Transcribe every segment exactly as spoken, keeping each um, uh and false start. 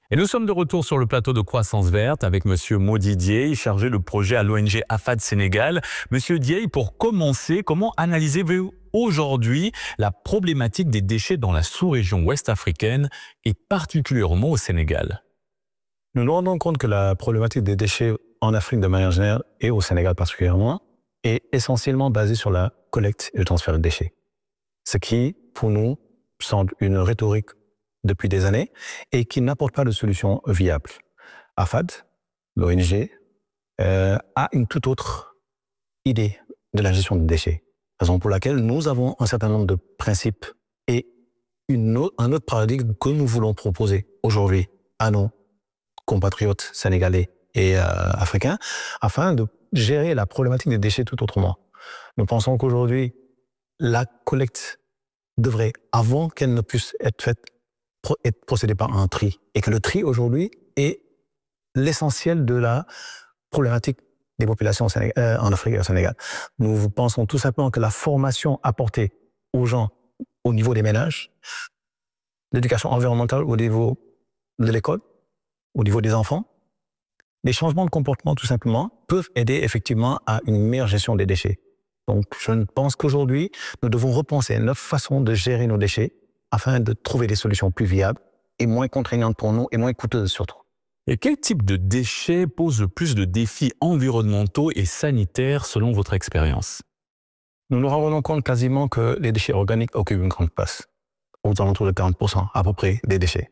Et nous sommes de retour sur le plateau de Croissance Verte avec Monsieur Mody Dieye, chargé de projet à l'O N G AFAD Sénégal. Monsieur Dieye, pour commencer, comment analysez-vous aujourd'hui la problématique des déchets dans la sous-région ouest africaine et particulièrement au Sénégal? Nous nous rendons compte que la problématique des déchets en Afrique de manière générale et au Sénégal particulièrement est essentiellement basée sur la collecte et le transfert de déchets. Ce qui, pour nous, semble une rhétorique depuis des années et qui n'apporte pas de solution viable. AFAD, l'O N G, euh, a une toute autre idée de la gestion des déchets. Raison pour laquelle nous avons un certain nombre de principes et une autre, un autre paradigme que nous voulons proposer aujourd'hui à nos compatriotes sénégalais et euh, africains afin de gérer la problématique des déchets tout autrement. Nous pensons qu'aujourd'hui, la collecte devrait, avant qu'elle ne puisse être faite, être procédée par un tri. Et que le tri aujourd'hui est l'essentiel de la problématique des populations euh, en Afrique et au Sénégal. Nous pensons tout simplement que la formation apportée aux gens au niveau des ménages, l'éducation environnementale au niveau de l'école, au niveau des enfants, les changements de comportement tout simplement peuvent aider effectivement à une meilleure gestion des déchets. Donc je pense qu'aujourd'hui, nous devons repenser notre façon de gérer nos déchets afin de trouver des solutions plus viables et moins contraignantes pour nous et moins coûteuses surtout. Et quel type de déchets pose le plus de défis environnementaux et sanitaires selon votre expérience? Nous nous rendons compte quasiment que les déchets organiques occupent une grande place, aux alentours de quarante pour cent à peu près des déchets,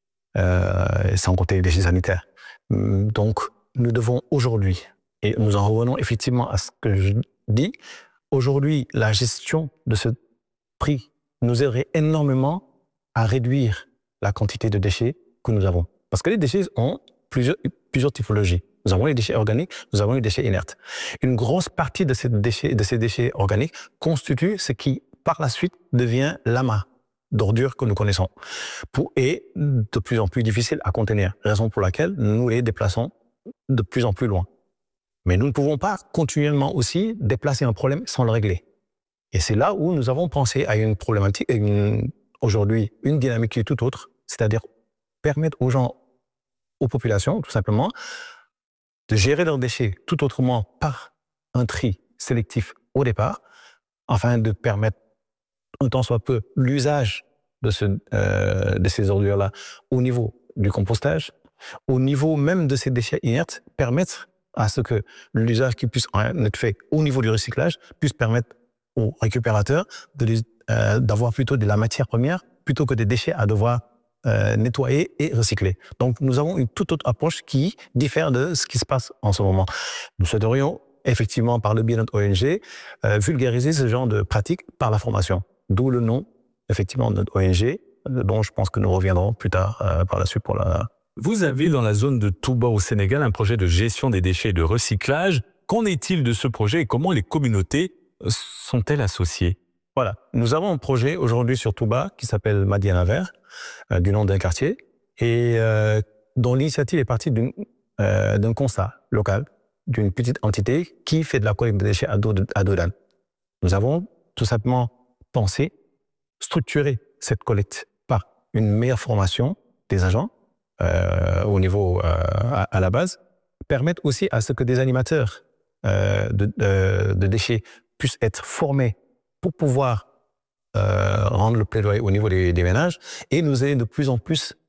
euh, sans compter les déchets sanitaires. Donc nous devons aujourd'hui, et nous en revenons effectivement à ce que je dis, aujourd'hui la gestion de ce prix nous aiderait énormément à réduire la quantité de déchets que nous avons. Parce que les déchets ont plusieurs, plusieurs typologies. Nous avons les déchets organiques, nous avons les déchets inertes. Une grosse partie de ces déchets, de ces déchets organiques constitue ce qui, par la suite, devient l'amas d'ordures que nous connaissons pour, et de plus en plus difficile à contenir. Raison pour laquelle nous les déplaçons de plus en plus loin. Mais nous ne pouvons pas continuellement aussi déplacer un problème sans le régler. Et c'est là où nous avons pensé à une problématique, une, aujourd'hui, une dynamique qui est tout autre, c'est-à-dire permettre aux gens, aux populations, tout simplement, de gérer leurs déchets tout autrement par un tri sélectif au départ, afin de permettre, un tant soit peu, l'usage de, ce, euh, de ces ordures-là au niveau du compostage, au niveau même de ces déchets inertes, permettre à ce que l'usage qui puisse être fait au niveau du recyclage puisse permettre aux récupérateurs d'avoir euh, plutôt de la matière première plutôt que des déchets à devoir euh, nettoyer et recycler. Donc nous avons une toute autre approche qui diffère de ce qui se passe en ce moment. Nous souhaiterions effectivement, par le biais de notre O N G, euh, vulgariser ce genre de pratique par la formation. D'où le nom, effectivement, de notre O N G, dont je pense que nous reviendrons plus tard euh, par la suite pour la... Vous avez dans la zone de Touba au Sénégal un projet de gestion des déchets et de recyclage. Qu'en est-il de ce projet et comment les communautés sont-elles associées? Voilà, nous avons un projet aujourd'hui sur Touba qui s'appelle Madiana Vert, euh, du nom d'un quartier, et euh, dont l'initiative est partie d'un euh, constat local, d'une petite entité qui fait de la collecte de déchets à dos, à dos d'âne. Nous avons tout simplement pensé structurer cette collecte par une meilleure formation des agents euh, au niveau euh, à, à la base, permettre aussi à ce que des animateurs euh, de, de, de déchets puissent être formés pour pouvoir euh, rendre le plaidoyer au niveau des, des ménages et nous aider de plus en plus